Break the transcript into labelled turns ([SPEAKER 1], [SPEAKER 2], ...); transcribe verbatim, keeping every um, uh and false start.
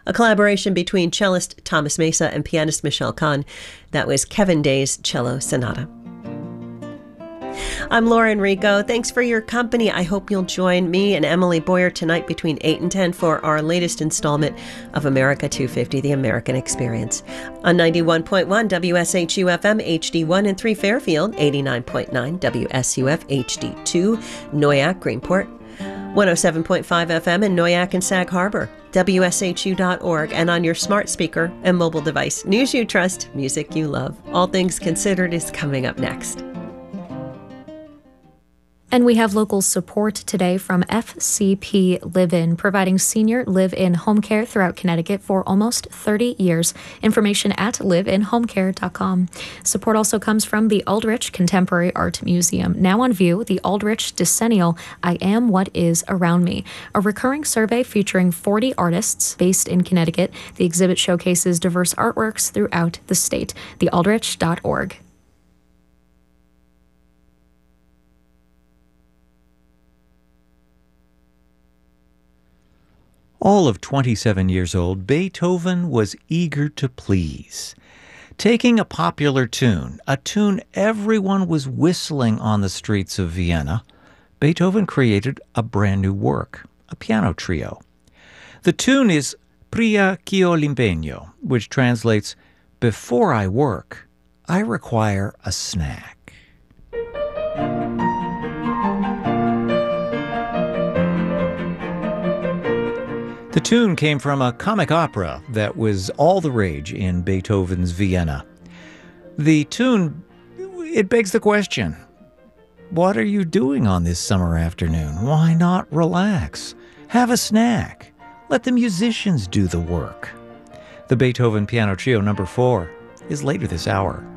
[SPEAKER 1] a collaboration between cellist Thomas Mesa and pianist Michelle Kahn. That was Kevin Day's Cello Sonata. I'm Lauren Rico. Thanks for your company. I hope you'll join me and Emily Boyer tonight between eight and ten for our latest installment of America two fifty, The American Experience. On ninety-one point one W S H U F M H D one and three Fairfield, eighty-nine point nine W S U F H D two, Noyak, Greenport, one oh seven point five F M in Noyak and Sag Harbor, W S H U dot org, and on your smart speaker and mobile device. News you trust, music you love. All Things Considered is coming up next.
[SPEAKER 2] And we have local support today from F C P Live-In, providing senior live-in home care throughout Connecticut for almost thirty years. Information at live in home care dot com. Support also comes from the Aldrich Contemporary Art Museum. Now on view, the Aldrich Decennial, I Am What Is Around Me, a recurring survey featuring forty artists based in Connecticut. The exhibit showcases diverse artworks throughout the state. the aldrich dot org.
[SPEAKER 3] All of twenty-seven years old, Beethoven was eager to please. Taking a popular tune, a tune everyone was whistling on the streets of Vienna, Beethoven created a brand new work, a piano trio. The tune is Prima che l'impegno, which translates, Before I work, I require a snack. The tune came from a comic opera that was all the rage in Beethoven's Vienna. The tune, it begs the question, what are you doing on this summer afternoon? Why not relax? Have a snack. Let the musicians do the work. The Beethoven Piano Trio number four is later this hour.